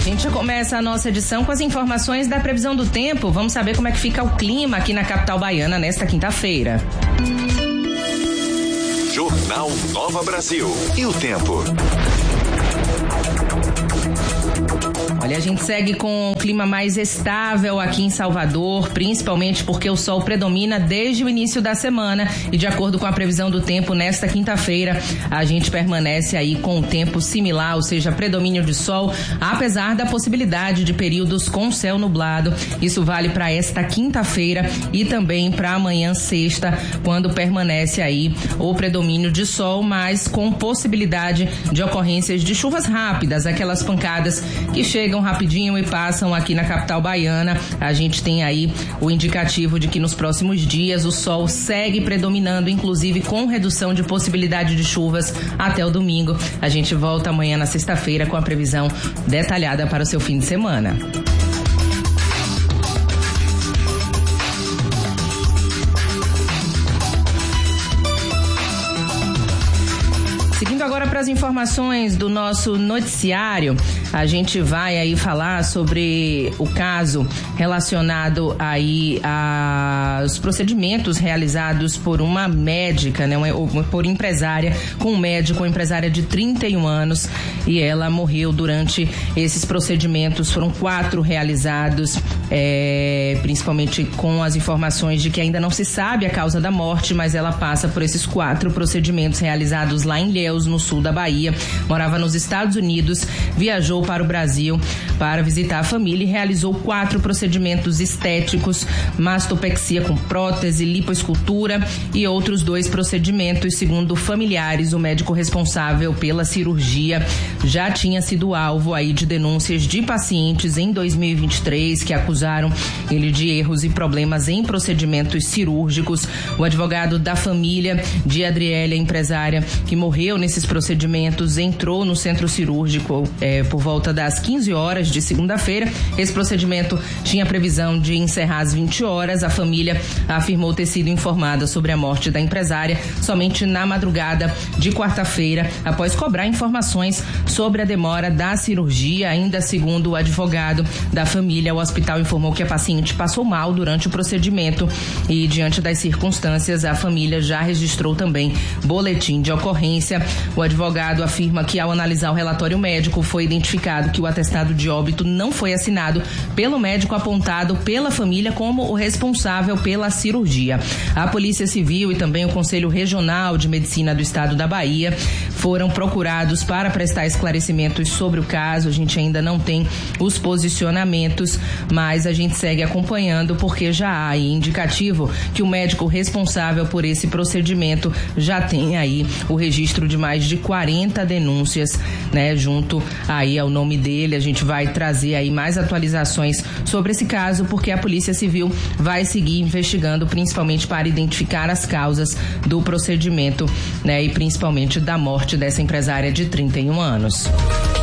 gente já começa a nossa edição com as informações da previsão do tempo. Vamos saber como é que fica o clima aqui na capital baiana nesta quinta-feira. Jornal Nova Brasil. E o tempo? Olha, a gente segue com o clima mais estável aqui em Salvador, principalmente porque o sol predomina desde o início da semana e, de acordo com a previsão do tempo, nesta quinta-feira a gente permanece aí com o tempo similar, ou seja, predomínio de sol, apesar da possibilidade de períodos com céu nublado. Isso vale para esta quinta-feira e também para amanhã, sexta, quando permanece aí o predomínio de sol, mas com possibilidade de ocorrências de chuvas rápidas, aquelas pancadas que chegam rapidinho e passam aqui na capital baiana. A gente tem aí o indicativo de que nos próximos dias o sol segue predominando, inclusive com redução de possibilidade de chuvas até o domingo. A gente volta amanhã na sexta-feira com a previsão detalhada para o seu fim de semana. Seguindo agora para as informações do nosso noticiário, a gente vai aí falar sobre o caso relacionado aí aos procedimentos realizados por uma médica, né, por empresária, com um médico, uma empresária de 31 anos, e ela morreu durante esses procedimentos. Foram 4 realizados, principalmente com as informações de que ainda não se sabe a causa da morte, mas ela passa por esses 4 procedimentos realizados lá em Ilhéus, no sul da Bahia. Morava nos Estados Unidos, viajou para o Brasil para visitar a família e realizou 4 procedimentos estéticos: mastopexia com prótese, lipoescultura e outros 2 procedimentos. Segundo familiares, o médico responsável pela cirurgia já tinha sido alvo aí de denúncias de pacientes em 2023 que acusaram ele de erros e problemas em procedimentos cirúrgicos. O advogado da família de Adriele, a empresária que morreu nesses procedimentos, entrou no centro cirúrgico por volta das 15 horas de segunda-feira. Esse procedimento tinha previsão de encerrar às 20 horas. A família afirmou ter sido informada sobre a morte da empresária somente na madrugada de quarta-feira, após cobrar informações sobre a demora da cirurgia. Ainda segundo o advogado da família, o hospital informou que a paciente passou mal durante o procedimento e, diante das circunstâncias, a família já registrou também boletim de ocorrência. O advogado afirma que, ao analisar o relatório médico, foi identificado que o atestado de óbito não foi assinado pelo médico apontado pela família como o responsável pela cirurgia. A Polícia Civil e também o Conselho Regional de Medicina do Estado da Bahia foram procurados para prestar esclarecimentos sobre o caso. A gente ainda não tem os posicionamentos, mas a gente segue acompanhando, porque já há aí indicativo que o médico responsável por esse procedimento já tem aí o registro de mais de 40 denúncias, né, junto aí ao nome dele. A gente vai trazer aí mais atualizações sobre esse caso, porque a Polícia Civil vai seguir investigando, principalmente para identificar as causas do procedimento, né, e principalmente da morte dessa empresária de 31 anos.